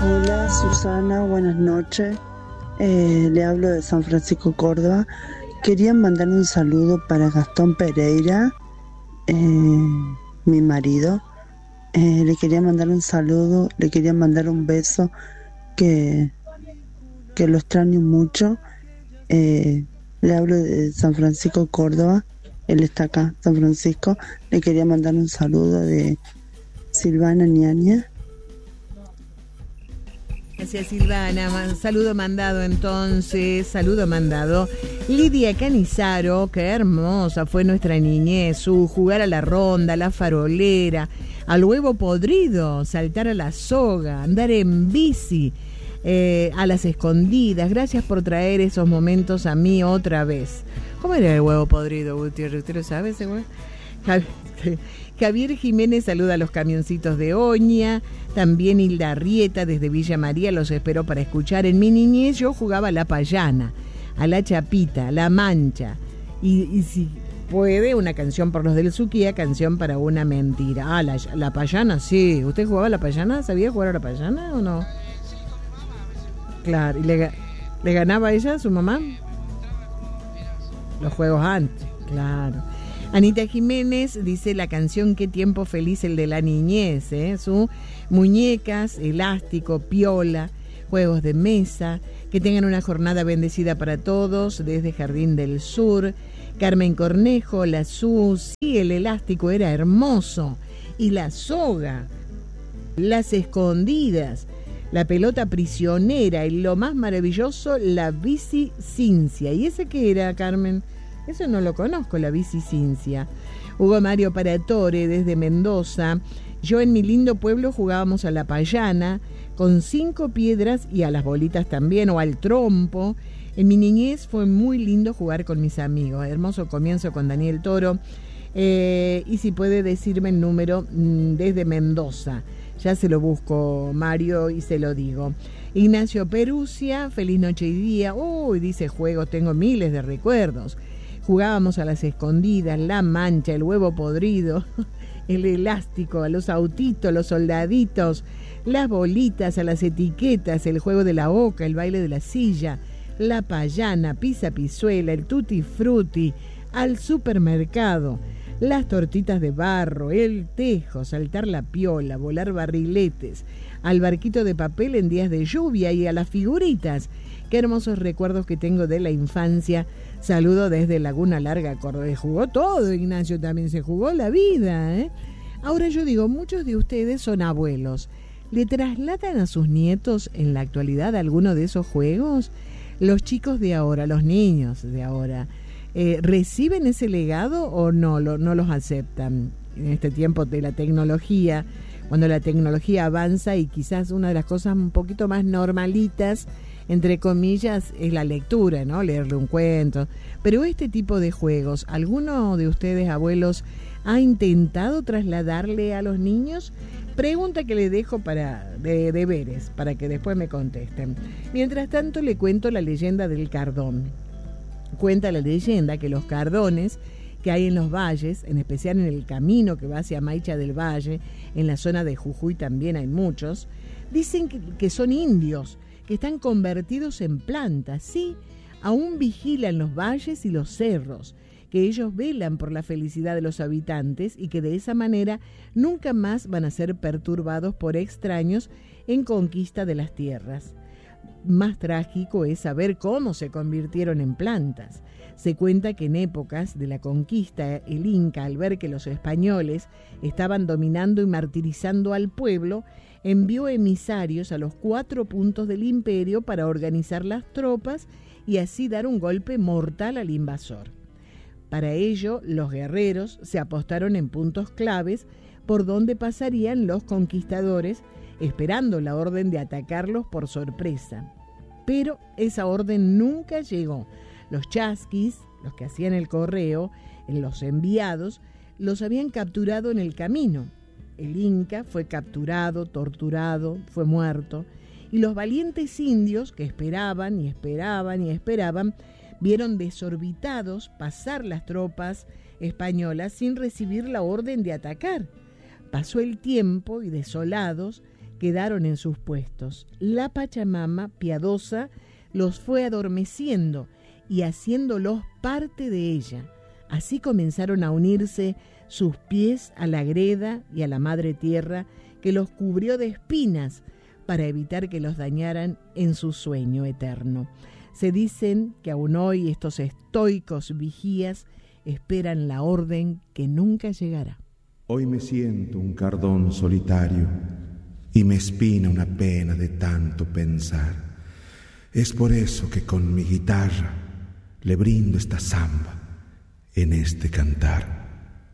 Hola Susana, buenas noches. Le hablo de San Francisco, Córdoba. Quería mandar un saludo para Gastón Pereira, mi marido. Le quería mandar un saludo, le quería mandar un beso, que lo extraño mucho. Le hablo de San Francisco, Córdoba. Él está acá, San Francisco. Le quería mandar un saludo de Silvana Ñaña. Gracias, Silvana. Saludo mandado entonces, saludo mandado. Lidia Canizaro, qué hermosa fue nuestra niñez, su jugar a la ronda, a la farolera, al huevo podrido, saltar a la soga, andar en bici, a las escondidas. Gracias por traer esos momentos a mí otra vez. ¿Cómo era el huevo podrido, Gutiérrez? ¿Usted lo sabe ese huevo? Javier Jiménez saluda a los camioncitos de Oña. También Hilda Arrieta desde Villa María los espero para escuchar. En mi niñez yo jugaba a la payana, a la chapita, a la mancha. Y si puede, una canción por los del Suquía, canción para una mentira. Ah, la payana, sí. ¿Usted jugaba a la payana? ¿Sabía jugar a la payana o no? Claro. ¿Y le ganaba a ella, su mamá? Los juegos antes, claro. Anita Jiménez dice la canción Qué tiempo feliz el de la niñez, su muñecas, elástico, piola, juegos de mesa. Que tengan una jornada bendecida para todos desde Jardín del Sur. Carmen Cornejo, la SUS, sí, el elástico era hermoso, y la soga, las escondidas, la pelota prisionera, y lo más maravilloso, la bicicincia. ¿Y ese qué era, Carmen? Eso no lo conozco, la bicicincia. Hugo Mario Paratore desde Mendoza. Yo en mi lindo pueblo jugábamos a la payana con 5 piedras y a las bolitas también, o al trompo. En mi niñez fue muy lindo jugar con mis amigos. Hermoso comienzo con Daniel Toro. Y si puede decirme el número desde Mendoza. Ya se lo busco, Mario, y se lo digo. Ignacio Perusia, feliz noche y día. Uy, dice juegos, tengo miles de recuerdos. Jugábamos a las escondidas, la mancha, el huevo podrido, el elástico, a los autitos, los soldaditos, las bolitas, a las etiquetas, el juego de la oca, el baile de la silla, la payana, pisa pisuela, el tutti frutti, al supermercado, las tortitas de barro, el tejo, saltar la piola, volar barriletes, al barquito de papel en días de lluvia y a las figuritas. Qué hermosos recuerdos que tengo de la infancia. Saludo desde Laguna Larga, Córdoba. Jugó todo, Ignacio, también se jugó la vida, ¿eh? Ahora yo digo, muchos de ustedes son abuelos. ¿Le trasladan a sus nietos en la actualidad alguno de esos juegos? Los chicos de ahora, los niños de ahora, ¿reciben ese legado o no los aceptan? En este tiempo de la tecnología, cuando la tecnología avanza y quizás una de las cosas un poquito más normalitas, entre comillas, es la lectura, ¿no? Leerle un cuento. Pero este tipo de juegos, ¿alguno de ustedes, abuelos, ha intentado trasladarle a los niños? Pregunta que le dejo de deberes, para que después me contesten. Mientras tanto, le cuento la leyenda del cardón. Cuenta la leyenda que los cardones que hay en los valles, en especial en el camino que va hacia Maicha del Valle, en la zona de Jujuy también hay muchos, dicen que son indios, que están convertidos en plantas, sí, aún vigilan los valles y los cerros, que ellos velan por la felicidad de los habitantes y que de esa manera nunca más van a ser perturbados por extraños en conquista de las tierras. Más trágico es saber cómo se convirtieron en plantas. Se cuenta que en épocas de la conquista, el Inca, al ver que los españoles estaban dominando y martirizando al pueblo, envió emisarios a los 4 puntos del imperio para organizar las tropas y así dar un golpe mortal al invasor. Para ello, los guerreros se apostaron en puntos claves por donde pasarían los conquistadores, esperando la orden de atacarlos por sorpresa. Pero esa orden nunca llegó. Los chasquis, los que hacían el correo, los enviados, los habían capturado en el camino. El Inca fue capturado, torturado, fue muerto, y los valientes indios que esperaban y esperaban y esperaban, vieron desorbitados pasar las tropas españolas sin recibir la orden de atacar. Pasó el tiempo y desolados quedaron en sus puestos. La Pachamama, piadosa, los fue adormeciendo y haciéndolos parte de ella. Así comenzaron a unirse sus pies a la greda y a la madre tierra, que los cubrió de espinas para evitar que los dañaran en su sueño eterno. Se dicen que aún hoy estos estoicos vigías esperan la orden que nunca llegará. Hoy me siento un cardón solitario y me espina una pena de tanto pensar. Es por eso que con mi guitarra le brindo esta samba en este cantar.